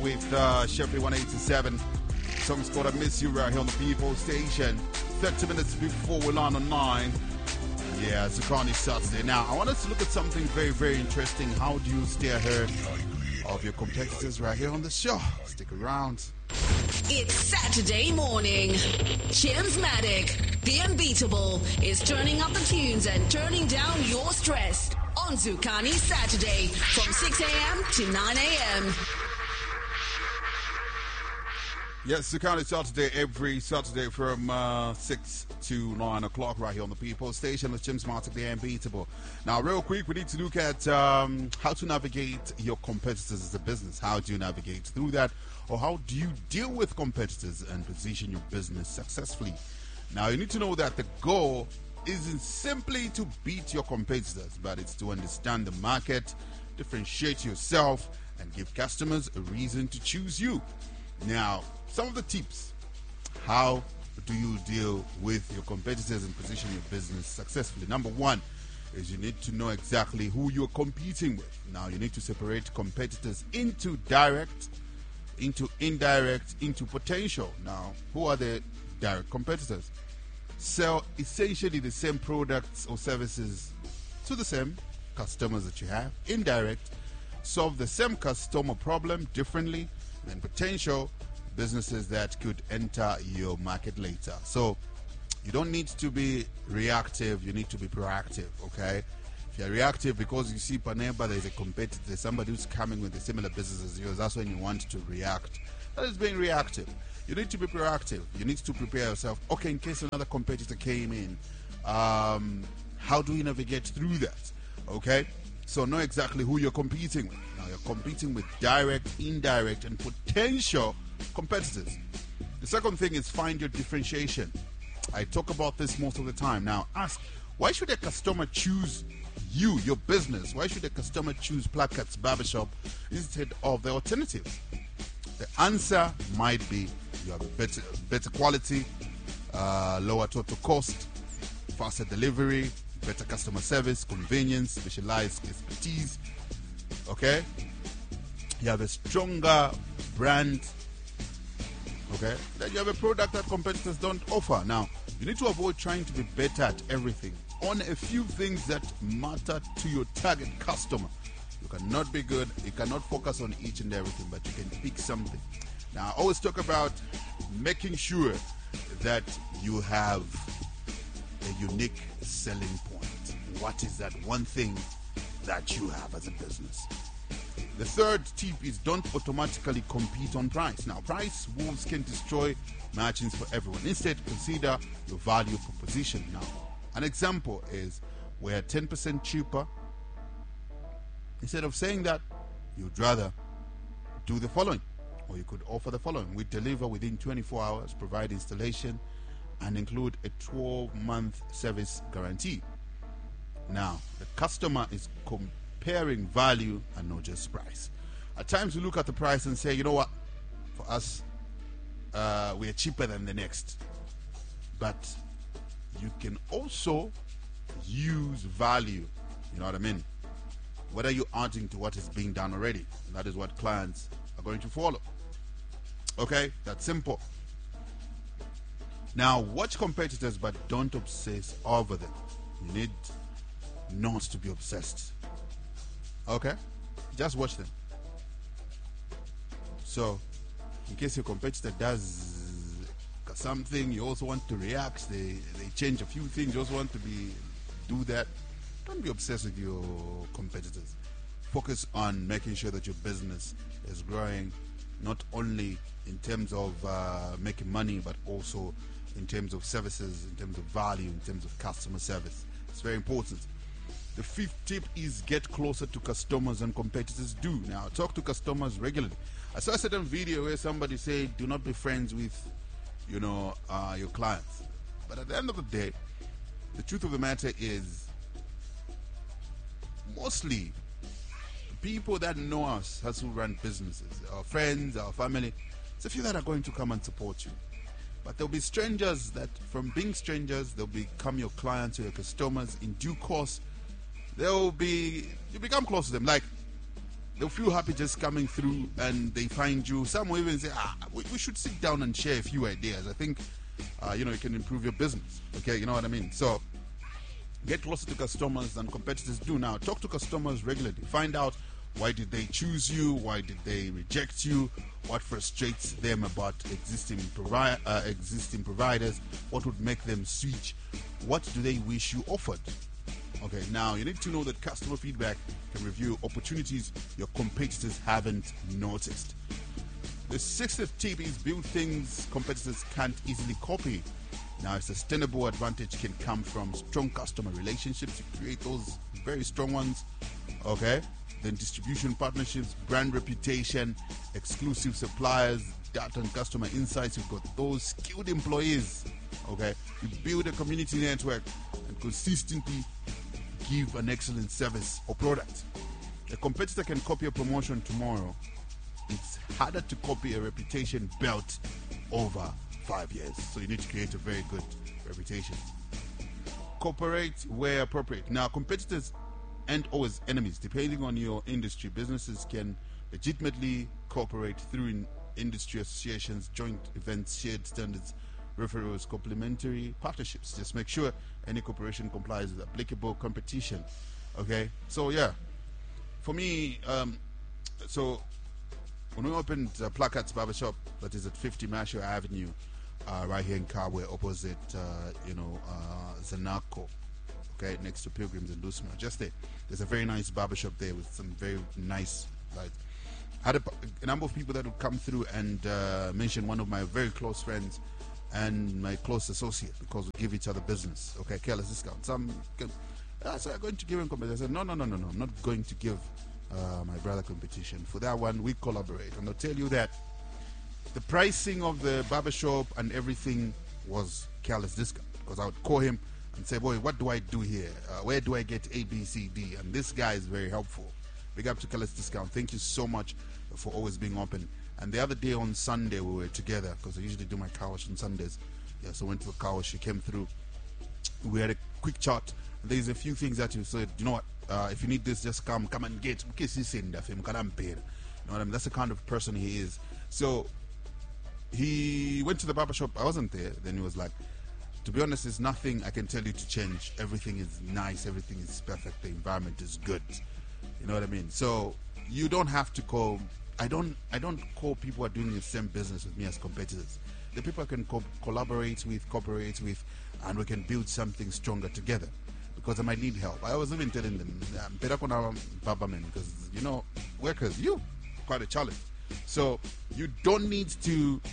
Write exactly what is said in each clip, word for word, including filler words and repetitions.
with uh, Chevy one eighty-seven. Song's called I Miss You right here on the People Station. thirty minutes before we land on nine. Yeah, it's a Carney Saturday. Now, I want us to look at something very, very interesting. How do you stay ahead of your competitors right here on the show? Stick around. It's Saturday morning. Chimsmatic, the unbeatable, is turning up the tunes and turning down your stress on Zukani Saturday from six a.m. to nine a.m. Yes, Zukani Saturday, every Saturday from uh, six to nine o'clock right here on the People Station with Chimsmatic, the unbeatable. Now, real quick, we need to look at um, how to navigate your competitors as a business. How do you navigate through that? Or how do you deal with competitors and position your business successfully? Now, you need to know that the goal isn't simply to beat your competitors, but it's to understand the market, differentiate yourself, and give customers a reason to choose you. Now, some of the tips. How do you deal with your competitors and position your business successfully? Number one is you need to know exactly who you're competing with. Now, you need to separate competitors into direct, into indirect, into potential. Now, who are the direct competitors? Sell essentially the same products or services to the same customers that you have. Indirect, solve the same customer problem differently. And potential, businesses that could enter your market later. So you don't need to be reactive, you need to be proactive, okay? If you're reactive because you see Paneba, there's a competitor, there's somebody who's coming with a similar business as yours, that's when you want to react. That is being reactive. You need to be proactive. You need to prepare yourself. Okay, in case another competitor came in, um, how do you navigate through that? Okay? So know exactly who you're competing with. Now, you're competing with direct, indirect, and potential competitors. The second thing is find your differentiation. I talk about this most of the time. Now, ask, why should a customer choose you, your business? Why should a customer choose Placards Barbershop instead of the alternatives? The answer might be you have a better, better quality, uh, lower total cost, faster delivery, better customer service, convenience, specialized expertise. Okay? You have a stronger brand. Okay? Then you have a product that competitors don't offer. Now, you need to avoid trying to be better at everything. On a few things that matter to your target customer. You cannot be good, you cannot focus on each and everything, but you can pick something. Now, I always talk about making sure that you have a unique selling point. What is that one thing that you have as a business? The third tip is don't automatically compete on price. Now, price wars can destroy margins for everyone. Instead, consider your value proposition. Now, an example is we're ten percent cheaper. Instead of saying that, you'd rather do the following. Or you could offer the following. We deliver within twenty-four hours, provide installation, and include a twelve-month service guarantee. Now, the customer is comparing value and not just price. At times, we look at the price and say, you know what, for us, uh, we are cheaper than the next. But you can also use value, you know what I mean? What are you adding to what is being done already? That is what clients are going to follow. Okay, that's simple. Now, watch competitors, but don't obsess over them. You need not to be obsessed. Okay? Just watch them. So, in case your competitor does something, you also want to react, they, they change a few things, you also want to be do that. Don't be obsessed with your competitors. Focus on making sure that your business is growing, not only in terms of uh, making money, but also in terms of services, in terms of value, in terms of customer service. It's very important. The fifth tip is get closer to customers than competitors do. Now, talk to customers regularly. I saw a certain video where somebody said, do not be friends with, you know, uh, your clients. But at the end of the day, the truth of the matter is, mostly people that know us, us who run businesses, our friends, our family, it's a few that are going to come and support you. But there'll be strangers that, from being strangers, they'll become your clients or your customers. In due course, they'll be, you become close to them. Like, they'll feel happy just coming through and they find you. Some will even say, ah, we, we should sit down and share a few ideas. I think, uh, you know, you can improve your business. Okay, you know what I mean? So get closer to customers than competitors do now. Talk to customers regularly. Find out why did they choose you? Why did they reject you? What frustrates them about existing, provi- uh, existing providers? What would make them switch? What do they wish you offered? Okay, now you need to know that customer feedback can reveal opportunities your competitors haven't noticed. The sixth tip is build things competitors can't easily copy. Now, a sustainable advantage can come from strong customer relationships. You create those very strong ones, okay? Then distribution partnerships, brand reputation, exclusive suppliers, data and customer insights. You've got those skilled employees, okay? You build a community network and consistently give an excellent service or product. A competitor can copy a promotion tomorrow. It's harder to copy a reputation built over five years. So you need to create a very good reputation. Cooperate where appropriate. Now, competitors aren't always enemies. Depending on your industry, businesses can legitimately cooperate through in industry associations, joint events, shared standards, referrals, complementary partnerships. Just make sure any cooperation complies with applicable competition. Okay, so yeah, for me, um, so when we opened uh, Placards Barbershop, that is at fifty Marshall Avenue, uh, right here in Karwe, opposite, uh, you know, uh, Zanaco, okay, next to Pilgrims and Lusma, just there. There's a very nice barbershop there with some very nice lights. I had a, a number of people that would come through and uh, mention one of my very close friends and my close associate, because we give each other business, okay, careless discount. Some, I said, I'm going to give him competition. I said, no, no, no, no, no, I'm not going to give uh, my brother competition. For that one, we collaborate. And I'll tell you that the pricing of the barbershop and everything was careless discount, because I would call him and say, boy, what do I do here? Uh, where do I get A, B, C, D? And this guy is very helpful. Big up to Careless Discount. Thank you so much for always being open. And the other day on Sunday, we were together, because I usually do my car wash on Sundays. Yeah, so I went to the car wash. She came through. We had a quick chat. There's a few things that you said, you know what, uh, if you need this, just come, come and get. In case you send that, you know what I mean? That's the kind of person he is. So he went to the barbershop. I wasn't there. Then he was like, to be honest, there's nothing I can tell you to change. Everything is nice. Everything is perfect. The environment is good. You know what I mean? So you don't have to call. I don't. I don't call people who are doing the same business with me as competitors. The people I can co- collaborate with, cooperate with, and we can build something stronger together. Because I might need help. I was even telling them, better on our barberman, because you know, workers, you quite a challenge. So you don't need to.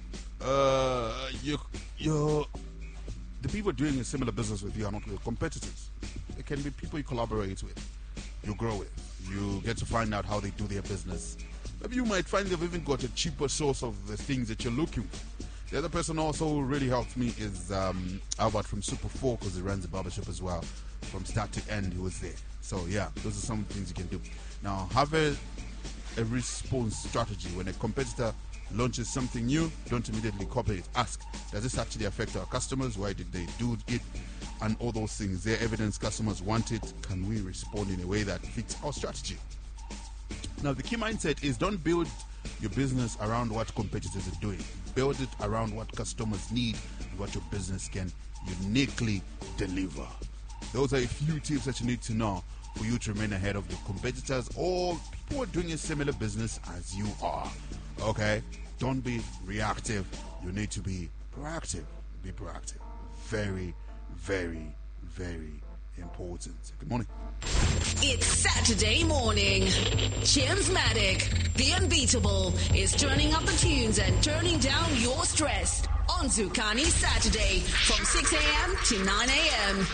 Uh, you you. The people doing a similar business with you are not your competitors. They can be people you collaborate with, you grow with. You get to find out how they do their business. Maybe you might find they've even got a cheaper source of the things that you're looking for. The other person also who really helped me is um, Albert from Super four, because he runs a barbershop as well. From start to end, he was there. So yeah, those are some things you can do. Now, have a, a response strategy. When a competitor launches something new, don't immediately copy it. Ask, does this actually affect our customers? Why did they do it? And all those things. Their evidence customers want it. Can we respond in a way that fits our strategy? Now, the key mindset is don't build your business around what competitors are doing. Build it around what customers need and what your business can uniquely deliver. Those are a few tips that you need to know for you to remain ahead of your competitors or people who are doing a similar business as you are. Okay? Don't be reactive. You need to be proactive. Be proactive. Very, very, very important. Good morning. It's Saturday morning. Chimsmatic, the unbeatable, is turning up the tunes and turning down your stress on Zukani Saturday from six a.m. to nine a.m.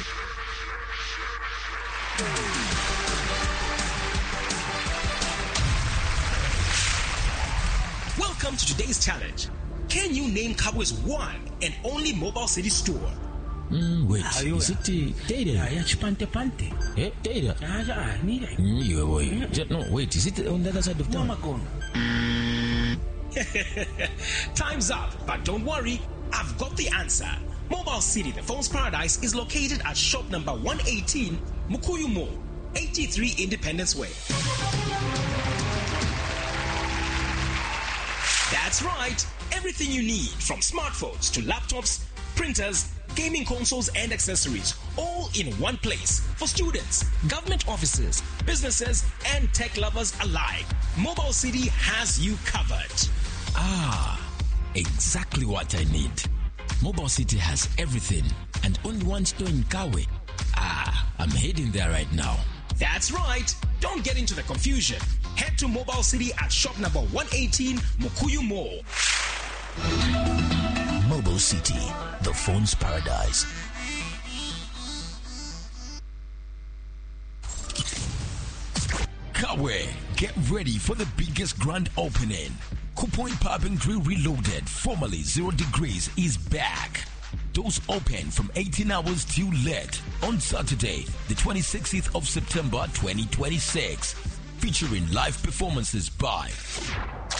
Welcome to today's challenge. Can you name Kabwe's one and only Mobile City store? Mm, wait, Ayo, is it the Data? Yeah, yeah, Chipante Pante. Eh, Data? Yeah, yeah, I need it. Mm, you boy. Mm. No, wait, is it on the other side of town? Time's up, but don't worry, I've got the answer. Mobile City, the phone's paradise, is located at shop number one eighteen, Mukuyu Mall, eighty-three Independence Way. That's right. Everything you need, from smartphones to laptops, printers, gaming consoles and accessories, all in one place for students, government offices, businesses and tech lovers alike. Mobile City has you covered. Ah, exactly what I need. Mobile City has everything and only one store in Kawe. Ah, I'm heading there right now. That's right. Don't get into the confusion. Head to Mobile City at shop number one eighteen Mukuyu Mall. Mobile City, the phone's paradise. Kawe, get ready for the biggest grand opening. Kupoint Pub and Grill Reloaded, formerly Zero Degrees, is back. Doors open from eighteen hours till late on Saturday, the twenty-sixth of September twenty twenty-six, featuring live performances by